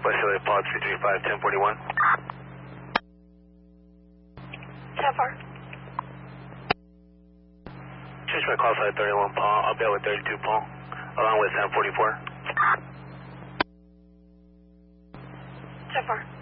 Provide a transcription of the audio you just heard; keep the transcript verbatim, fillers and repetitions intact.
West L A Pod three three five, ten forty-one. ten four. Change my call sign thirty-one Paul. I'll be out with thirty-two Paul, along with ten forty-four. ten four.